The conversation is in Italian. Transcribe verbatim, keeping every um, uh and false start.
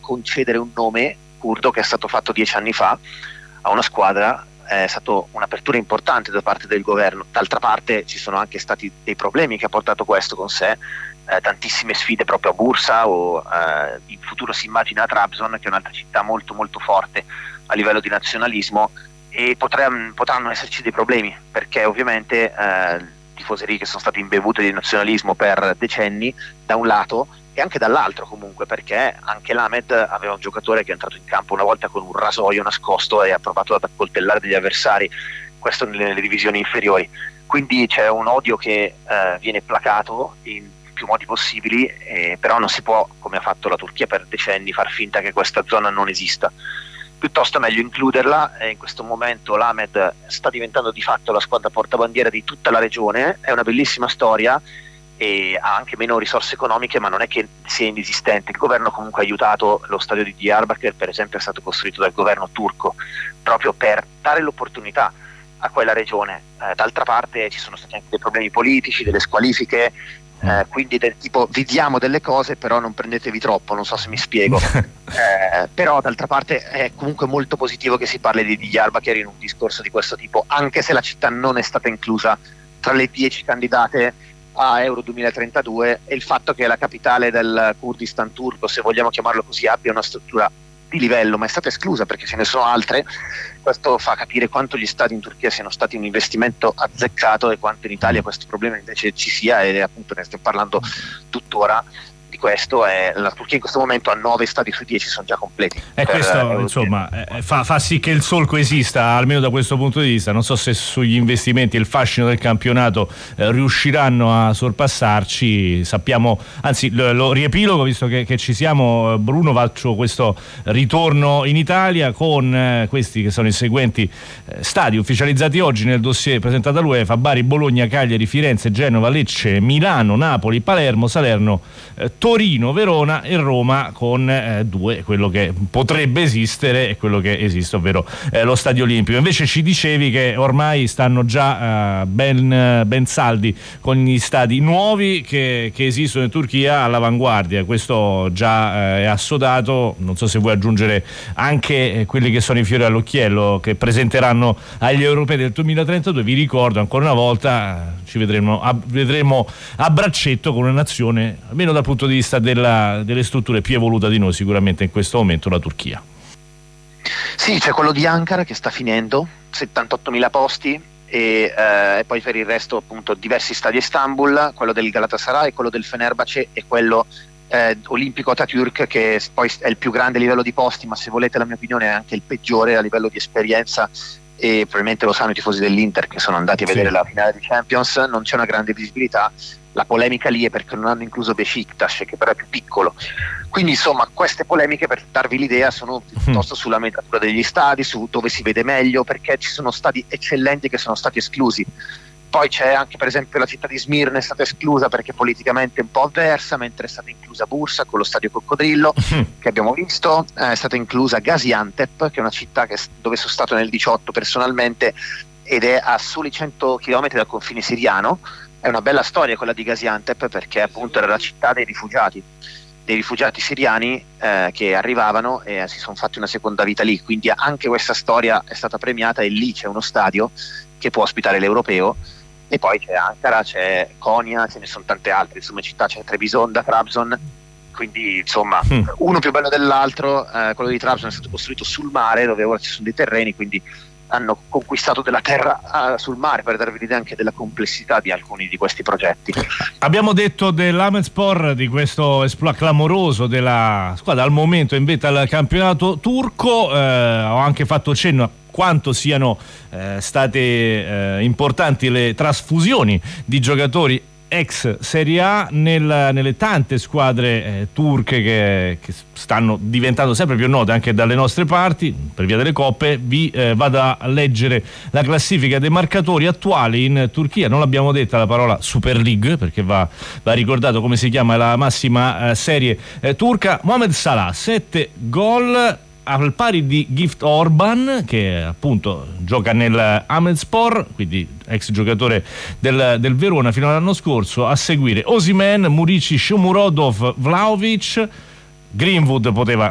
concedere un nome curdo che è stato fatto dieci anni fa a una squadra. È stata un'apertura importante da parte del governo. D'altra parte ci sono anche stati dei problemi che ha portato questo con sé, eh, tantissime sfide proprio a Bursa, o eh, in futuro si immagina a Trabzon, che è un'altra città molto molto forte a livello di nazionalismo, e potrem, potranno esserci dei problemi, perché ovviamente eh, tifoserie che sono state imbevute di nazionalismo per decenni da un lato, e anche dall'altro comunque, perché anche l'Ahmed aveva un giocatore che è entrato in campo una volta con un rasoio nascosto e ha provato ad accoltellare degli avversari, questo nelle, nelle divisioni inferiori. Quindi c'è un odio che eh, viene placato in più modi possibili, eh, però non si può, come ha fatto la Turchia per decenni, far finta che questa zona non esista. Piuttosto è meglio includerla, e in questo momento l'Ahmed sta diventando di fatto la squadra portabandiera di tutta la regione. È una bellissima storia e ha anche meno risorse economiche, ma non è che sia inesistente. Il governo comunque ha aiutato. Lo stadio di Diyarbakir, per esempio, è stato costruito dal governo turco proprio per dare l'opportunità a quella regione. Eh, d'altra parte ci sono stati anche dei problemi politici, delle squalifiche, eh, quindi del tipo vi diamo delle cose però non prendetevi troppo, non so se mi spiego. eh, però d'altra parte è comunque molto positivo che si parli di Diyarbakir in un discorso di questo tipo, anche se la città non è stata inclusa tra le dieci candidate a Euro duemilatrentadue, e il fatto che la capitale del Kurdistan turco, se vogliamo chiamarlo così, abbia una struttura di livello, ma è stata esclusa perché ce ne sono altre. Questo fa capire quanto gli stadi in Turchia siano stati un investimento azzeccato e quanto in Italia questo problema invece ci sia, e appunto ne stiamo parlando tuttora di questo. È, la Turchia in questo momento ha nove stadi su dieci sono già completi. E questo insomma eh, fa, fa sì che il solco esista, almeno da questo punto di vista. Non so se sugli investimenti e il fascino del campionato eh, riusciranno a sorpassarci. Sappiamo, anzi lo, lo riepilogo, visto che, che ci siamo, Bruno, faccio questo ritorno in Italia con eh, questi che sono i seguenti eh, stadi ufficializzati oggi nel dossier presentato all'UEFA: Bari, Bologna, Cagliari, Firenze, Genova, Lecce, Milano, Napoli, Palermo, Salerno, eh, Torino, Verona e Roma, con eh, due, quello che potrebbe esistere e quello che esiste, ovvero eh, lo Stadio Olimpico. Invece ci dicevi che ormai stanno già eh, ben, ben saldi con gli stadi nuovi che, che esistono in Turchia all'avanguardia. Questo già eh, è assodato. Non so se vuoi aggiungere anche eh, quelli che sono i fiori all'occhiello che presenteranno agli europei del duemilatrentadue. Vi ricordo ancora una volta, ci vedremo a, vedremo a braccetto con una nazione, almeno dal punto di vista della, delle strutture, più evoluta di noi sicuramente in questo momento, la Turchia. Sì, c'è quello di Ankara che sta finendo, settantottomila posti, e, eh, e poi per il resto appunto diversi stadi a Istanbul, quello del Galatasaray, quello del Fenerbahce e quello eh, olimpico Atatürk, che poi è il più grande a livello di posti, ma se volete la mia opinione è anche il peggiore a livello di esperienza, e probabilmente lo sanno i tifosi dell'Inter che sono andati a vedere sì. la finale di Champions. Non c'è una grande visibilità. La polemica lì è perché non hanno incluso Beşiktaş, che però è più piccolo. Quindi insomma queste polemiche, per darvi l'idea, sono piuttosto sulla metratura degli stadi, su dove si vede meglio, perché ci sono stadi eccellenti che sono stati esclusi. Poi c'è anche per esempio la città di Smirne, è stata esclusa perché politicamente è un po' avversa, mentre è stata inclusa Bursa con lo stadio Coccodrillo che abbiamo visto. È stata inclusa Gaziantep, che è una città che, dove sono stato nel diciotto personalmente, ed è a soli cento chilometri dal confine siriano. È una bella storia quella di Gaziantep, perché appunto era la città dei rifugiati dei rifugiati siriani eh, che arrivavano e si sono fatti una seconda vita lì. Quindi anche questa storia è stata premiata, e lì c'è uno stadio che può ospitare l'europeo. E poi c'è Ankara, c'è Konya, ce ne sono tante altre, insomma città, c'è Trebisonda, Trabzon. Quindi insomma mm. uno più bello dell'altro. Eh, quello di Trabzon è stato costruito sul mare, dove ora ci sono dei terreni, quindi hanno conquistato della terra uh, sul mare, per darvi l'idea anche della complessità di alcuni di questi progetti. Abbiamo detto dell'Ahmetspor, di questo esploit clamoroso della squadra al momento in vetta al campionato turco. Eh, ho anche fatto cenno a quanto siano eh, state eh, importanti le trasfusioni di giocatori ex Serie A nel, nelle tante squadre eh, turche che, che stanno diventando sempre più note anche dalle nostre parti per via delle coppe. Vi eh, vado a leggere la classifica dei marcatori attuali in Turchia. Non l'abbiamo detta la parola Super League, perché va, va ricordato come si chiama la massima eh, serie eh, turca. Mohamed Salah, sette gol, al pari di Gift Orban, che appunto gioca nel Ahmetspor, quindi ex giocatore del, del Verona fino all'anno scorso. A seguire Osimhen, Murici, Shomurodov, Vlahovic. Greenwood poteva